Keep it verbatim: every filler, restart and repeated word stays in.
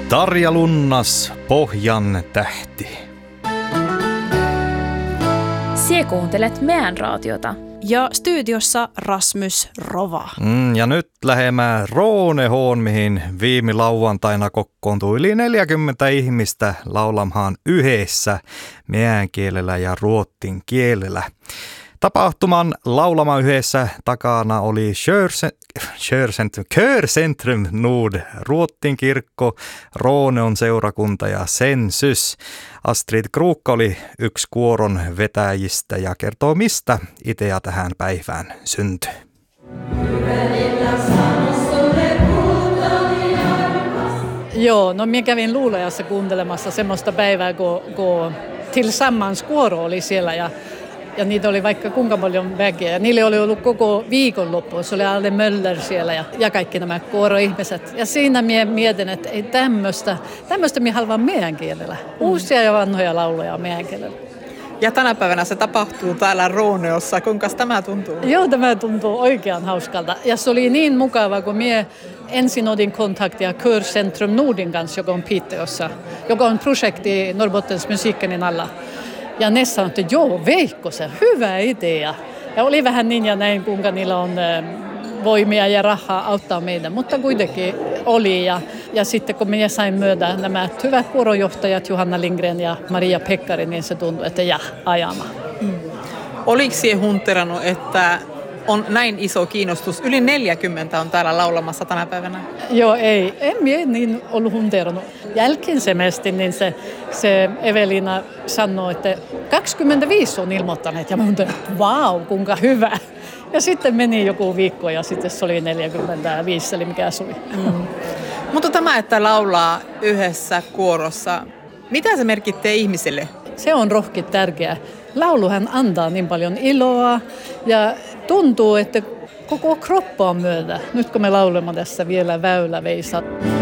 Tarja Lunnas, Pohjan tähti. Sie kuuntelet meidän raatiota. Ja studiossa Rasmus Rova. Mm, ja nyt lähemään Roonehoon, mihin viime lauantaina kokoontui yli neljäkymmentä ihmistä laulamaan yhdessä meidän kielellä ja ruottin kielellä. Tapahtuman laulama yhdessä takana oli Körcentrum Nord, Ruottin kirkko, Rooneon seurakunta ja Sensys. Astrid Kruukka oli yksi kuoron vetäjistä ja kertoo, mistä idea tähän päivään syntyi. Joo, no minä kävin Luulajassa kuuntelemassa semmoista päivää, kun, kun Tillsammans kuoro oli siellä ja Ja niitä oli vaikka kuinka paljon väkeä. Ja niille oli ollut koko viikonloppu. Se oli Alde Möller siellä ja, ja kaikki nämä kuoroihmiset. Ja siinä mie mietin, että ei tämmöistä, tämmöistä minä haluan meidän kielellä. Uusia ja vanhoja lauluja meidän kielellä. Ja tänä päivänä se tapahtuu täällä Rooneossa. Kuinka tämä tuntuu? Joo, tämä tuntuu oikein hauskalta. Ja se oli niin mukava, kun mie ensin otin kontaktia Körcentrum Nordin kanssa, joka on Piteossa, joka on projekti Norrbottens musiikkenin alla. Ja ne sanoi, että joo, Veikko, se hyvä idea. Ja oli vähän niin ja näin, kuinka niillä on voimia ja rahaa auttaa meitä, mutta kuitenkin oli. Ja, ja sitten kun minä sain myötä nämä hyvät kuorojohtajat, Johanna Lindgren ja Maria Pekkari, niin se tuntui, että ja, ajamaan. Mm. Oliko siihen hunterannut, että on näin iso kiinnostus? Yli neljäkymmentä on täällä laulamassa tänä päivänä. Joo, ei. En minä niin ollut hunterannut. Jälkeensemesti niin se, se Evelina sanoi, että kaksikymmentäviisi on ilmoittaneet. Ja mä hunterin, että vau, kuinka hyvä. Ja sitten meni joku viikko ja sitten se oli neljäkymmentäviisi, eli mikä se oli. Mm. Mutta tämä, että laulaa yhdessä kuorossa, mitä se merkittää ihmisille? Se on rohki tärkeää. Lauluhan antaa niin paljon iloa ja tuntuu, että koko kroppa on myötä. Nyt kun me laulemme tässä vielä Väylä Veisa.